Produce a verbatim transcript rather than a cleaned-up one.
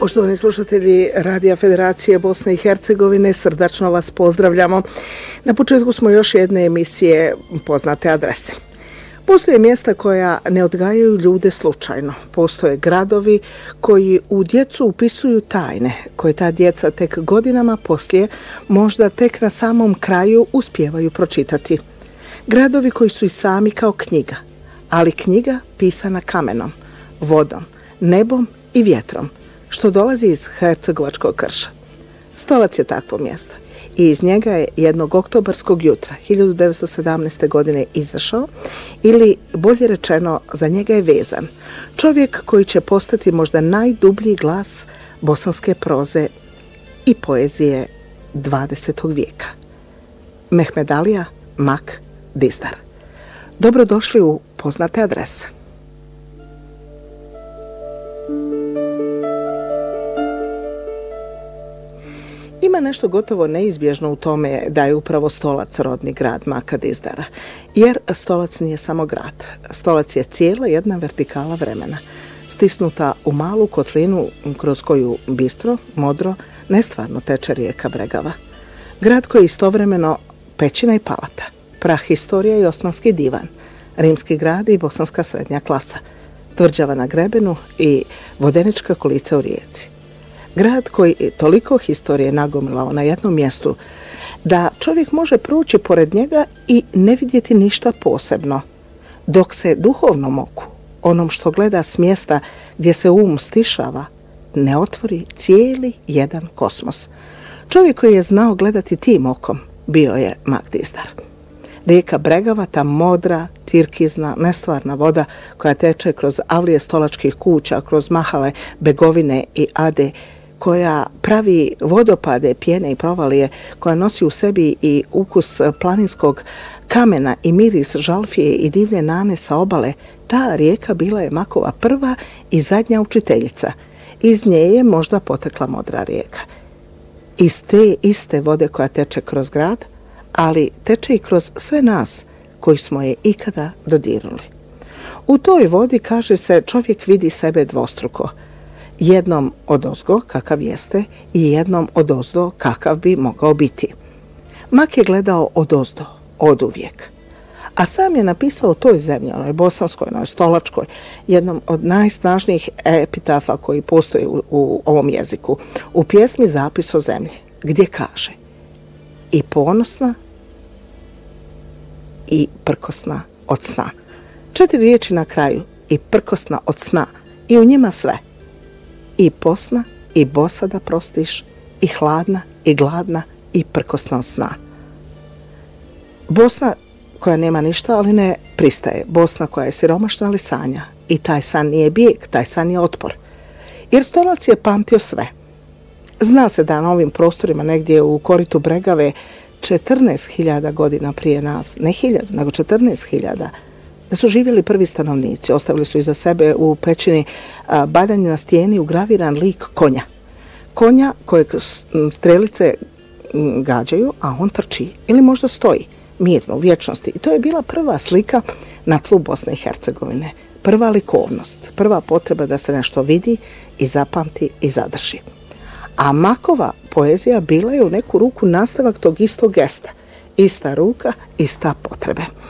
Poštovani slušatelji Radija Federacije Bosne i Hercegovine, srdačno vas pozdravljamo. Na početku smo još jedne emisije Poznate adrese. Postoje mjesta koja ne odgajaju ljude slučajno. Postoje gradovi koji u djecu upisuju tajne, koje ta djeca tek godinama poslije, možda tek na samom kraju, uspijevaju pročitati. Gradovi koji su i sami kao knjiga, ali knjiga pisana kamenom, vodom, nebom i vjetrom, što dolazi iz Hercegovačkog krša. Stolac je takvo mjesto i iz njega je jednog oktobarskog jutra hiljadu devetsto sedamnaeste. godine izašao, ili bolje rečeno za njega je vezan čovjek koji će postati možda najdublji glas bosanske proze i poezije dvadesetog vijeka. Mehmedalija Mak Dizdar. Dobrodošli u Poznate adrese. Ima nešto gotovo neizbježno u tome da je upravo Stolac rodni grad Maka Dizdara, jer Stolac nije samo grad. Stolac je cijela jedna vertikala vremena, stisnuta u malu kotlinu kroz koju bistro, modro, nestvarno teče rijeka Bregava. Grad koji je istovremeno pećina i palata, prahistorija i osmanski divan, rimski grad i bosanska srednja klasa, tvrđava na grebenu i vodenička kolica u rijeci. Grad koji je toliko historije nagomilao na jednom mjestu da čovjek može proći pored njega i ne vidjeti ništa posebno, dok se duhovnom oku, onom što gleda s mjesta gdje se um stišava, ne otvori cijeli jedan kosmos. Čovjek koji je znao gledati tim okom bio je Mak Dizdar. Rijeka Bregava, ta modra, tirkizna, nestvarna voda koja teče kroz avlije stolačkih kuća, kroz mahale, begovine i ade, koja pravi vodopade, pjene i provalije, koja nosi u sebi i ukus planinskog kamena i miris žalfije i divlje nane sa obale, ta rijeka bila je Makova prva i zadnja učiteljica. Iz nje je možda potekla modra rijeka. Iz te iste vode koja teče kroz grad, ali teče i kroz sve nas koji smo je ikada dodirnuli. U toj vodi, kaže se, čovjek vidi sebe dvostruko. Jednom odozgo kakav jeste i jednom odozdo kakav bi mogao biti. Mak je gledao odozdo, oduvijek. A sam je napisao o toj zemlji, onoj bosanskoj, onoj stolačkoj, jednom od najsnažnijih epitafa koji postoji u, u ovom jeziku, u pjesmi Zapis o zemlji, gdje kaže: i ponosna i prkosna od sna. Četiri riječi na kraju: i prkosna od sna, i u njima sve. I posna, i bosa da prostiš, i hladna, i gladna, i prkosna od sna. Bosna koja nema ništa, ali ne pristaje. Bosna koja je siromašna, ali sanja. I taj san nije bijeg, taj san je otpor. Jer Stolac je pamtio sve. Zna se da na ovim prostorima negdje u koritu Bregave četrnaest hiljada godina prije nas, ne hiljadu, nego četrnaest hiljada, da su živjeli prvi stanovnici. Ostavili su iza sebe u pećini a, badanje na stijeni ugraviran lik konja. Konja kojeg strelice gađaju, a on trči ili možda stoji mirno u vječnosti. I to je bila prva slika na tlu Bosne i Hercegovine. Prva likovnost, prva potreba da se nešto vidi i zapamti i zadrži. A Makova poezija bila je u neku ruku nastavak tog istog gesta. Ista ruka, ista potrebe.